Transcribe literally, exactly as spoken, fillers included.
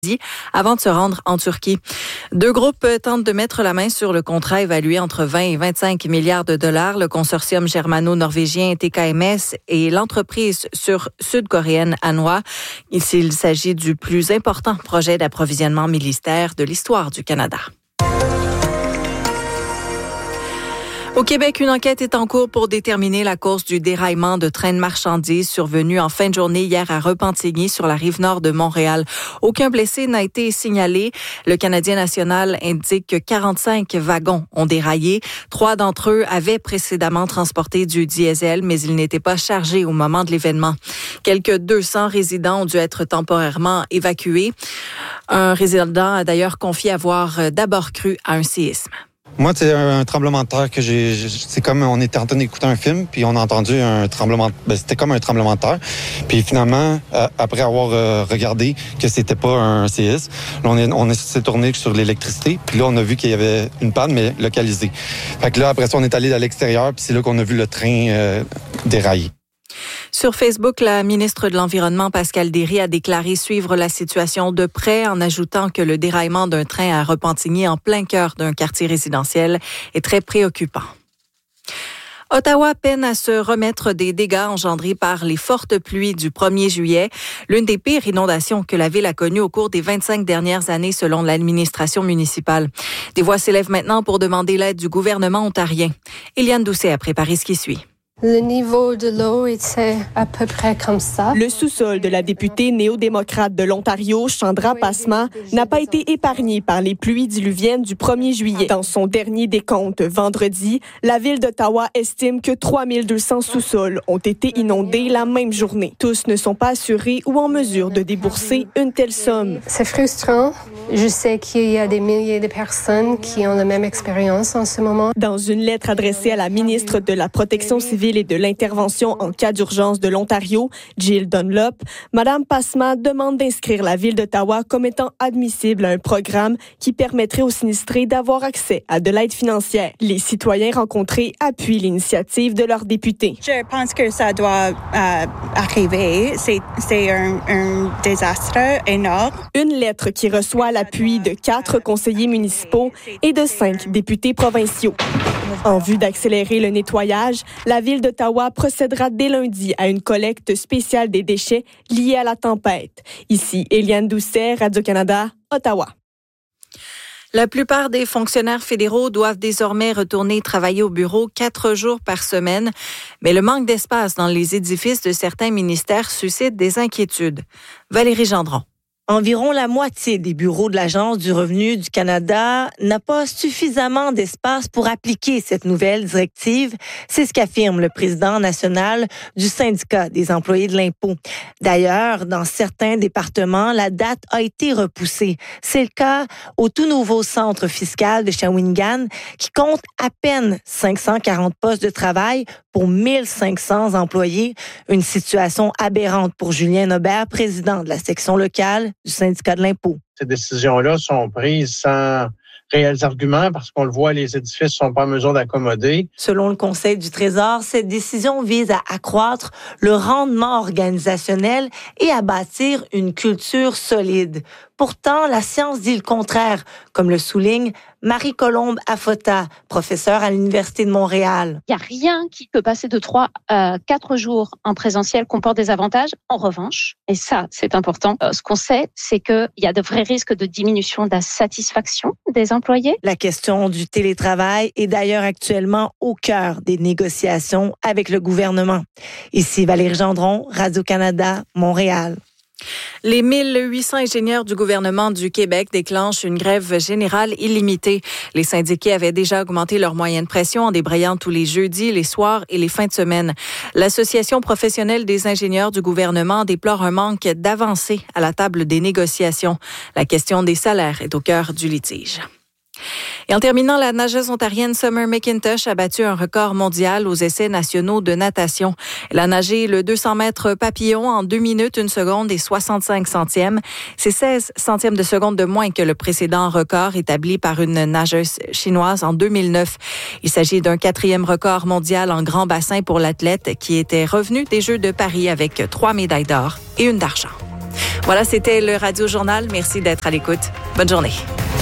avant de se rendre en Turquie. Deux groupes tentent de mettre la main sur le contrat évalué entre vingt et vingt-cinq milliards de dollars. Le consortium germano-norvégien T K M S et l'entreprise sur sud-coréenne Hanwha. Il s'agit du plus important projet d'approvisionnement militaire de l'histoire du Canada. Au Québec, une enquête est en cours pour déterminer la cause du déraillement de train de marchandises survenu en fin de journée hier à Repentigny sur la rive nord de Montréal. Aucun blessé n'a été signalé. Le Canadien national indique que quarante-cinq wagons ont déraillé. Trois d'entre eux avaient précédemment transporté du diesel, mais ils n'étaient pas chargés au moment de l'événement. Quelques deux cents résidents ont dû être temporairement évacués. Un résident a d'ailleurs confié avoir d'abord cru à un séisme. Moi, c'est un tremblement de terre que j'ai... C'est comme on était en train d'écouter un film, puis on a entendu un tremblement... Ben, c'était comme un tremblement de terre. Puis finalement, euh, après avoir euh, regardé que c'était pas un séisme, là, on, est, on est, s'est tourné sur l'électricité, puis là, on a vu qu'il y avait une panne, mais localisée. Fait que là, après ça, on est allé à l'extérieur, puis c'est là qu'on a vu le train euh, dérailler. Sur Facebook, la ministre de l'Environnement, Pascale Derry, a déclaré suivre la situation de près en ajoutant que le déraillement d'un train à Repentigny en plein cœur d'un quartier résidentiel est très préoccupant. Ottawa peine à se remettre des dégâts engendrés par les fortes pluies du premier juillet, l'une des pires inondations que la ville a connues au cours des vingt-cinq dernières années selon l'administration municipale. Des voix s'élèvent maintenant pour demander l'aide du gouvernement ontarien. Eliane Doucet a préparé ce qui suit. Le niveau de l'eau était à peu près comme ça. Le sous-sol de la députée néo-démocrate de l'Ontario, Chandra Pasma, n'a pas été épargné par les pluies diluviennes du premier juillet. Dans son dernier décompte vendredi, la ville d'Ottawa estime que trois mille deux cents sous-sols ont été inondés la même journée. Tous ne sont pas assurés ou en mesure de débourser une telle somme. C'est frustrant. Je sais qu'il y a des milliers de personnes qui ont la même expérience en ce moment. Dans une lettre adressée à la ministre de la Protection civile et de l'intervention en cas d'urgence de l'Ontario, Jill Dunlop, Mme Pasma demande d'inscrire la ville d'Ottawa comme étant admissible à un programme qui permettrait aux sinistrés d'avoir accès à de l'aide financière. Les citoyens rencontrés appuient l'initiative de leurs députés. Je pense que ça doit euh, arriver. C'est, c'est un, un désastre énorme. Une lettre qui reçoit l'appui de quatre conseillers municipaux et de cinq députés provinciaux. En vue d'accélérer le nettoyage, la ville d'Ottawa procédera dès lundi à une collecte spéciale des déchets liés à la tempête. Ici, Eliane Doucet, Radio-Canada, Ottawa. La plupart des fonctionnaires fédéraux doivent désormais retourner travailler au bureau quatre jours par semaine, mais le manque d'espace dans les édifices de certains ministères suscite des inquiétudes. Valérie Gendron. Environ la moitié des bureaux de l'Agence du revenu du Canada n'a pas suffisamment d'espace pour appliquer cette nouvelle directive. C'est ce qu'affirme le président national du syndicat des employés de l'impôt. D'ailleurs, dans certains départements, la date a été repoussée. C'est le cas au tout nouveau centre fiscal de Shawinigan qui compte à peine cinq cent quarante postes de travail pour mille cinq cents employés. Une situation aberrante pour Julien Aubert, président de la section locale du syndicat de l'impôt. Ces décisions-là sont prises sans réels arguments parce qu'on le voit, les édifices ne sont pas en mesure d'accommoder. Selon le Conseil du Trésor, cette décision vise à accroître le rendement organisationnel et à bâtir une culture solide. Pourtant, la science dit le contraire, comme le souligne Marie-Colombe Afota, professeure à l'Université de Montréal. Il n'y a rien qui peut passer de trois à quatre jours en présentiel comporte des avantages. En revanche, et ça, c'est important, euh, ce qu'on sait, c'est qu'il y a de vrais risques de diminution de la satisfaction des employés. La question du télétravail est d'ailleurs actuellement au cœur des négociations avec le gouvernement. Ici Valérie Gendron, Radio-Canada, Montréal. Les mille huit cents ingénieurs du gouvernement du Québec déclenchent une grève générale illimitée. Les syndiqués avaient déjà augmenté leur moyenne de pression en débrayant tous les jeudis, les soirs et les fins de semaine. L'Association professionnelle des ingénieurs du gouvernement déplore un manque d'avancées à la table des négociations. La question des salaires est au cœur du litige. Et en terminant, la nageuse ontarienne Summer McIntosh a battu un record mondial aux essais nationaux de natation. Elle a nagé le deux cents mètres papillon en deux minutes, une seconde et soixante-cinq centièmes. C'est seize centièmes de seconde de moins que le précédent record établi par une nageuse chinoise en deux mille neuf. Il s'agit d'un quatrième record mondial en grand bassin pour l'athlète qui était revenu des Jeux de Paris avec trois médailles d'or et une d'argent. Voilà, c'était le Radio Journal. Merci d'être à l'écoute. Bonne journée.